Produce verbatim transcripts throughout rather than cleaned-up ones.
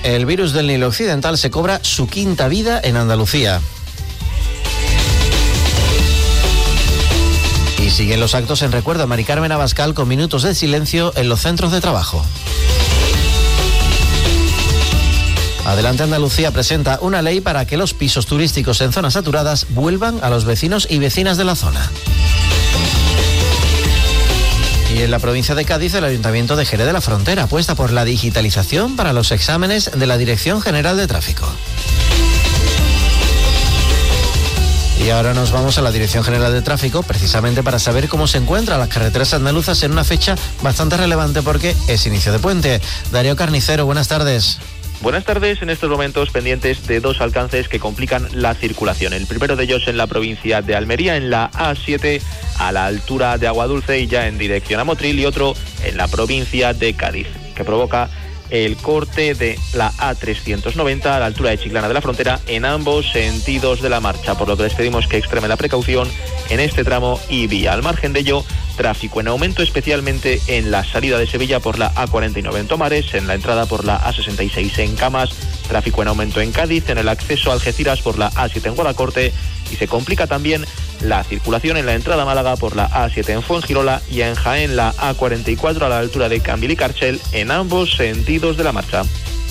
El virus del Nilo Occidental se cobra su quinta vida en Andalucía. Y siguen los actos en recuerdo a Mari Carmen Abascal con minutos de silencio en los centros de trabajo. Adelante Andalucía presenta una ley para que los pisos turísticos en zonas saturadas vuelvan a los vecinos y vecinas de la zona. Y en la provincia de Cádiz, el Ayuntamiento de Jerez de la Frontera apuesta por la digitalización para los exámenes de la Dirección General de Tráfico. Y ahora nos vamos a la Dirección General de Tráfico, precisamente para saber cómo se encuentran las carreteras andaluzas en una fecha bastante relevante porque es inicio de puente. Darío Carnicero, buenas tardes. Buenas tardes, en estos momentos pendientes de dos alcances que complican la circulación. El primero de ellos en la provincia de Almería, en la A siete, a la altura de Aguadulce y ya en dirección a Motril, y otro en la provincia de Cádiz, que provoca el corte de la A trescientos noventa a la altura de Chiclana de la Frontera en ambos sentidos de la marcha, por lo que les pedimos que extremen la precaución en este tramo y vía. Al margen de ello, tráfico en aumento especialmente en la salida de Sevilla por la A cuarenta y nueve en Tomares, en la entrada por la A sesenta y seis en Camas, tráfico en aumento en Cádiz, en el acceso a Algeciras por la A siete en Guadacorte, y se complica también la circulación en la entrada a Málaga por la A siete en Fuengirola y en Jaén la A cuarenta y cuatro a la altura de Cambil y Carchel en ambos sentidos de la marcha.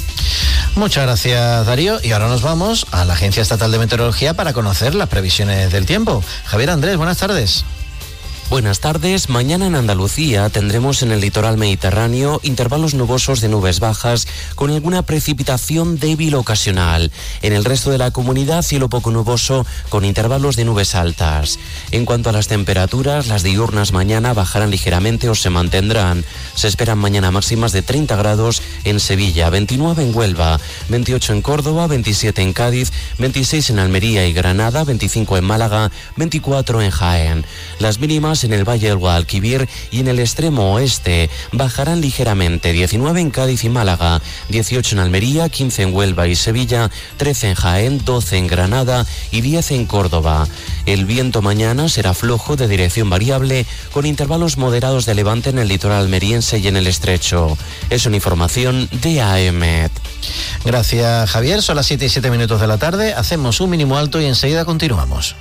Muchas gracias, Darío. Y ahora nos vamos a la Agencia Estatal de Meteorología para conocer las previsiones del tiempo. Javier Andrés, buenas tardes. Buenas tardes. Mañana en Andalucía tendremos en el litoral mediterráneo intervalos nubosos de nubes bajas con alguna precipitación débil ocasional. En el resto de la comunidad, cielo poco nuboso con intervalos de nubes altas. En cuanto a las temperaturas, las diurnas mañana bajarán ligeramente o se mantendrán. Se esperan mañana máximas de treinta grados en Sevilla, veintinueve en Huelva, veintiocho en Córdoba, veintisiete en Cádiz, veintiséis en Almería y Granada, veinticinco en Málaga, veinticuatro en Jaén. Las mínimas en el Valle del Guadalquivir y en el extremo oeste bajarán ligeramente, diecinueve en Cádiz y Málaga, dieciocho en Almería, quince en Huelva y Sevilla, trece en Jaén, doce en Granada y diez en Córdoba. El viento mañana será flojo de dirección variable con intervalos moderados de levante en el litoral almeriense y en el estrecho. Es una información de A E M E T. Gracias, Javier. Son las siete y siete minutos de la tarde. Hacemos un mínimo alto y enseguida continuamos.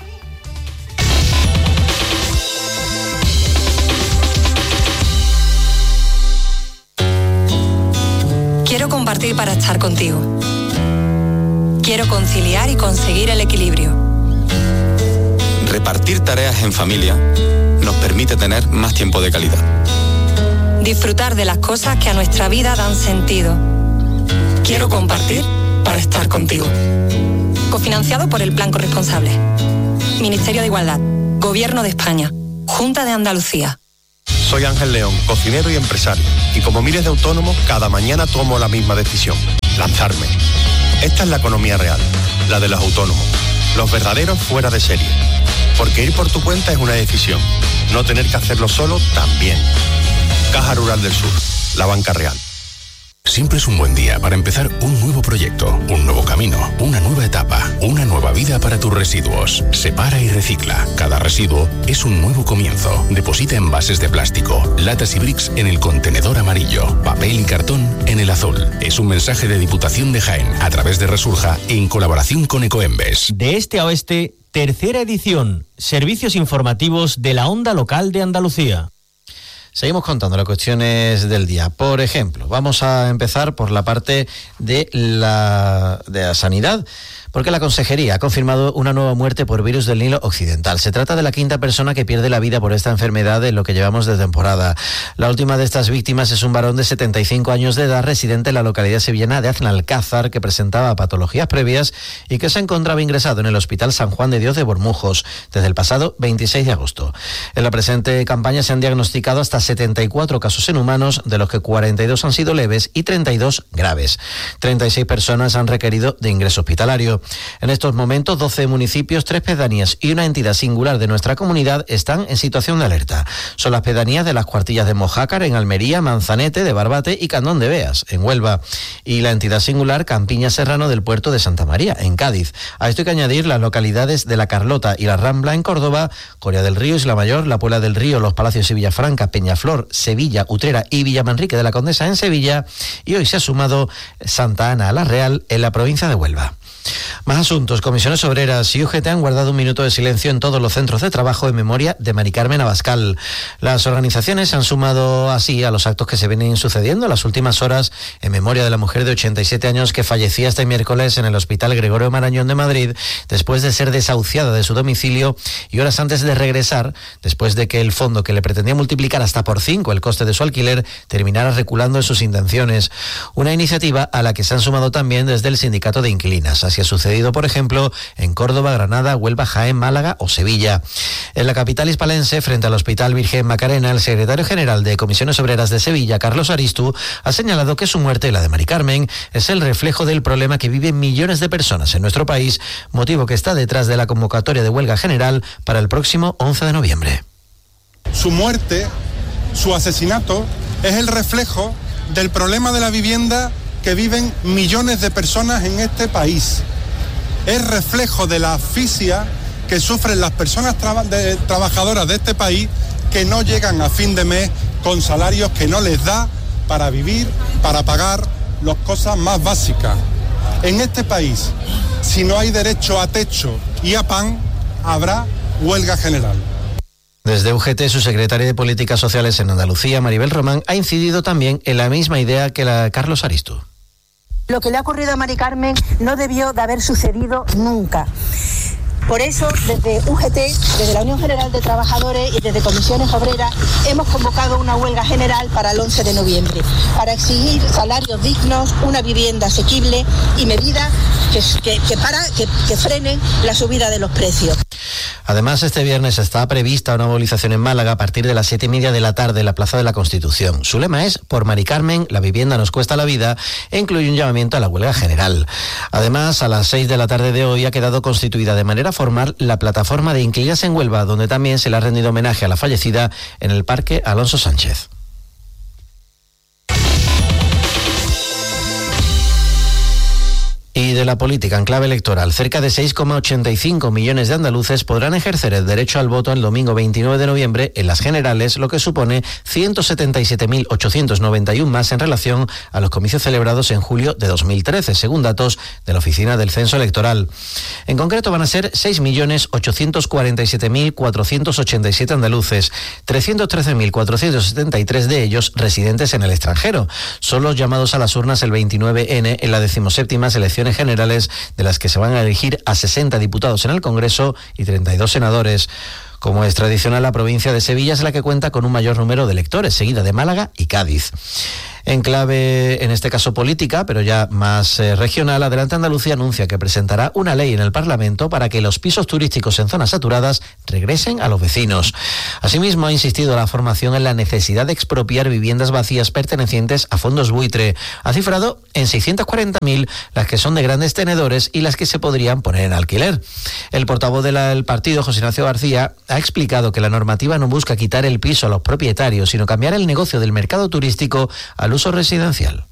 Quiero compartir para estar contigo. Quiero conciliar y conseguir el equilibrio. Repartir tareas en familia nos permite tener más tiempo de calidad. Disfrutar de las cosas que a nuestra vida dan sentido. Quiero compartir para estar contigo. Cofinanciado por el Plan Corresponsable. Ministerio de Igualdad. Gobierno de España. Junta de Andalucía. Soy Ángel León, cocinero y empresario. Y como miles de autónomos, cada mañana tomo la misma decisión. Lanzarme. Esta es la economía real. La de los autónomos. Los verdaderos fuera de serie. Porque ir por tu cuenta es una decisión. No tener que hacerlo solo también. Caja Rural del Sur. La banca real. Siempre es un buen día para empezar un nuevo proyecto, un nuevo camino, una nueva etapa, una nueva vida para tus residuos. Separa y recicla. Cada residuo es un nuevo comienzo. Deposita envases de plástico, latas y bricks en el contenedor amarillo, papel y cartón en el azul. Es un mensaje de Diputación de Jaén a través de Resurja en colaboración con Ecoembes. De este a oeste, tercera edición. Servicios informativos de la onda local de Andalucía. Seguimos contando las cuestiones del día. Por ejemplo, vamos a empezar por la parte de la, de la sanidad, porque la Consejería ha confirmado una nueva muerte por virus del Nilo Occidental. Se trata de la quinta persona que pierde la vida por esta enfermedad en lo que llevamos de temporada. La última de estas víctimas es un varón de setenta y cinco años de edad, residente en la localidad sevillana de Aznalcázar, que presentaba patologías previas y que se encontraba ingresado en el Hospital San Juan de Dios de Bormujos desde el pasado veintiséis de agosto. En la presente campaña se han diagnosticado hasta setenta y cuatro casos en humanos, de los que cuarenta y dos han sido leves y treinta y dos graves. treinta y seis personas han requerido de ingreso hospitalario. territorio. En estos momentos, doce municipios, tres pedanías y una entidad singular de nuestra comunidad están en situación de alerta. Son las pedanías de las Cuartillas de Mojácar, en Almería, Manzanete, de Barbate y Candón de Beas, en Huelva, y la entidad singular Campiña Serrano del puerto de Santa María, en Cádiz. A esto hay que añadir las localidades de La Carlota y La Rambla, en Córdoba, Coria del Río, Isla Mayor, La Puebla del Río, Los Palacios y Villafranca, Peñaflor, Sevilla, Utrera y Villamanrique de la Condesa, en Sevilla, y hoy se ha sumado Santa Ana a La Real, en la provincia de Huelva. Más asuntos. Comisiones Obreras y U G T han guardado un minuto de silencio en todos los centros de trabajo en memoria de Mari Carmen Abascal. Las organizaciones se han sumado así a los actos que se vienen sucediendo en las últimas horas en memoria de la mujer de ochenta y siete años que fallecía este miércoles en el Hospital Gregorio Marañón de Madrid después de ser desahuciada de su domicilio y horas antes de regresar, después de que el fondo que le pretendía multiplicar hasta por cinco el coste de su alquiler terminara reculando en sus intenciones. Una iniciativa a la que se han sumado también desde el Sindicato de Inquilinas. Así ha sucedido, por ejemplo, en Córdoba, Granada, Huelva, Jaén, Málaga o Sevilla. En la capital hispalense, frente al Hospital Virgen Macarena, el secretario general de Comisiones Obreras de Sevilla, Carlos Aristu, ha señalado que su muerte y la de Mari Carmen es el reflejo del problema que viven millones de personas en nuestro país, motivo que está detrás de la convocatoria de huelga general para el próximo once de noviembre. Su muerte, su asesinato, es el reflejo del problema de la vivienda que viven millones de personas en este país. Es reflejo de la asfixia que sufren las personas traba- de, trabajadoras de este país que no llegan a fin de mes con salarios que no les da para vivir, para pagar las cosas más básicas. En este país, si no hay derecho a techo y a pan, habrá huelga general. Desde U G T, su secretaria de Políticas Sociales en Andalucía, Maribel Román, ha incidido también en la misma idea que la Carlos Aristu. Lo que le ha ocurrido a Mari Carmen no debió de haber sucedido nunca. Por eso, desde U G T, desde la Unión General de Trabajadores y desde Comisiones Obreras, hemos convocado una huelga general para el once de noviembre, para exigir salarios dignos, una vivienda asequible y medidas que, que, que, para, que, que frenen la subida de los precios. Además, este viernes está prevista una movilización en Málaga a partir de las siete y media de la tarde en la Plaza de la Constitución. Su lema es: por Mari Carmen, la vivienda nos cuesta la vida, e incluye un llamamiento a la huelga general. Además, a las seis de la tarde de hoy ha quedado constituida de manera formal la plataforma de inquilinas en Huelva, donde también se le ha rendido homenaje a la fallecida en el Parque Alonso Sánchez. Y de la política en clave electoral, cerca de seis coma ochenta y cinco millones de andaluces podrán ejercer el derecho al voto el domingo veintinueve de noviembre en las generales, lo que supone ciento setenta y siete mil ochocientos noventa y uno más en relación a los comicios celebrados en julio de dos mil trece, según datos de la Oficina del Censo Electoral. En concreto van a ser seis millones ochocientos cuarenta y siete mil cuatrocientos ochenta y siete andaluces, trescientos trece mil cuatrocientos setenta y tres de ellos residentes en el extranjero. Son los llamados a las urnas el veintinueve ene en la decimoséptima elección generales, de las que se van a elegir a sesenta diputados en el Congreso y treinta y dos senadores. Como es tradicional, la provincia de Sevilla es la que cuenta con un mayor número de electores, seguida de Málaga y Cádiz. En clave, en este caso política, pero ya más eh, regional, Adelante Andalucía anuncia que presentará una ley en el Parlamento para que los pisos turísticos en zonas saturadas regresen a los vecinos. Asimismo, ha insistido la formación en la necesidad de expropiar viviendas vacías pertenecientes a fondos buitre. Ha cifrado en seiscientas cuarenta mil las que son de grandes tenedores y las que se podrían poner en alquiler. El portavoz del partido, José Ignacio García, ha explicado que la normativa no busca quitar el piso a los propietarios, sino cambiar el negocio del mercado turístico al uso residencial.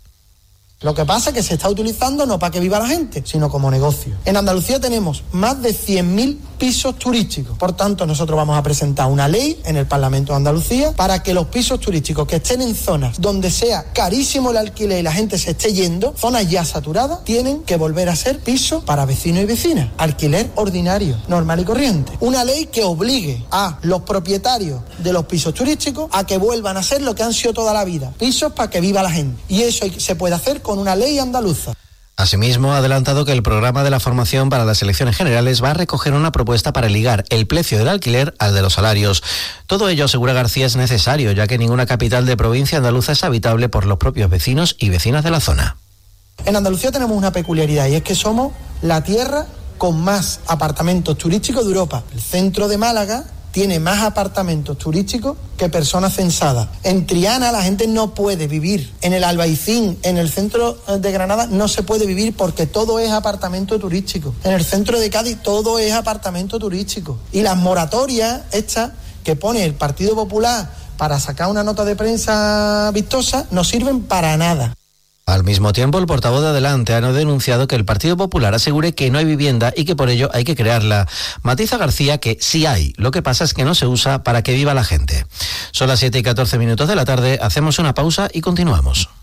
Lo que pasa es que se está utilizando no para que viva la gente, sino como negocio. En Andalucía tenemos más de cien mil pisos turísticos. Por tanto, nosotros vamos a presentar una ley en el Parlamento de Andalucía para que los pisos turísticos que estén en zonas donde sea carísimo el alquiler y la gente se esté yendo, zonas ya saturadas, tienen que volver a ser pisos para vecinos y vecinas. Alquiler ordinario, normal y corriente. Una ley que obligue a los propietarios de los pisos turísticos a que vuelvan a ser lo que han sido toda la vida, pisos para que viva la gente. Y eso se puede hacer con una ley andaluza. Asimismo, ha adelantado que el programa de la formación para las elecciones generales va a recoger una propuesta para ligar el precio del alquiler al de los salarios. Todo ello, asegura García, es necesario, ya que ninguna capital de provincia andaluza es habitable por los propios vecinos y vecinas de la zona. En Andalucía tenemos una peculiaridad y es que somos la tierra con más apartamentos turísticos de Europa. El centro de Málaga tiene más apartamentos turísticos que personas censadas. En Triana la gente no puede vivir. En el Albaicín, en el centro de Granada, no se puede vivir porque todo es apartamento turístico. En el centro de Cádiz todo es apartamento turístico. Y las moratorias estas que pone el Partido Popular para sacar una nota de prensa vistosa no sirven para nada. Al mismo tiempo, el portavoz de Adelante ha denunciado que el Partido Popular asegure que no hay vivienda y que por ello hay que crearla. Matiza García que sí hay, lo que pasa es que no se usa para que viva la gente. Son las siete y catorce minutos de la tarde, hacemos una pausa y continuamos.